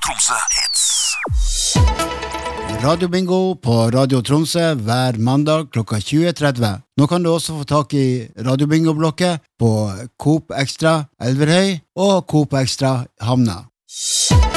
Tromsø Hits. Radio Bingo på Radio Tromsø hver mandag klokka 20:30. Nå kan du også få tak i Radio Bingo-blokket på Coop Extra Elverhøy og Coop Extra Havna.